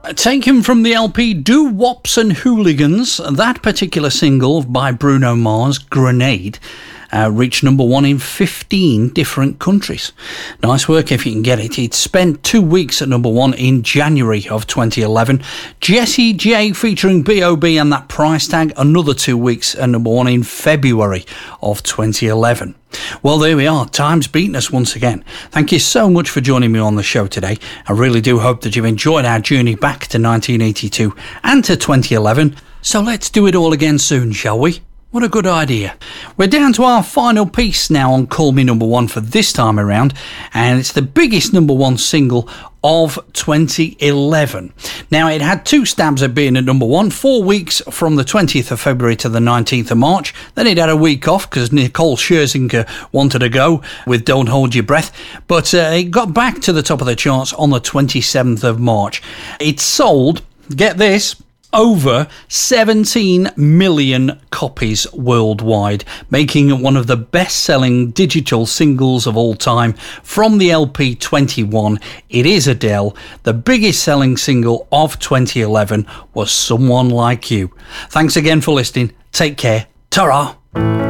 Taken from the LP Doo Wops and Hooligans, that particular single by Bruno Mars, Grenade, reached number one in 15 different countries. Nice work if you can get it. It spent 2 weeks at number one in January of 2011. Jessie J featuring B.O.B. and That Price Tag, another 2 weeks at number one in February of 2011. Well, there we are. Time's beaten us once again. Thank you so much for joining me on the show today. I really do hope that you've enjoyed our journey back to 1982 and to 2011. So let's do it all again soon, shall we? What a good idea. We're down to our final piece now on Call Me Number One for this time around, and it's the biggest number one single of 2011. Now, it had 2 stabs at being at number one, 4 weeks from the 20th of February to the 19th of March. Then it had a week off because Nicole Scherzinger wanted to go with Don't Hold Your Breath. But it got back to the top of the charts on the 27th of March. It sold, get this, over 17 million copies worldwide, making it one of the best-selling digital singles of all time. From the LP 21, it is Adele. The biggest selling single of 2011 was Someone Like You. Thanks again for listening. Take care. Ta-ra.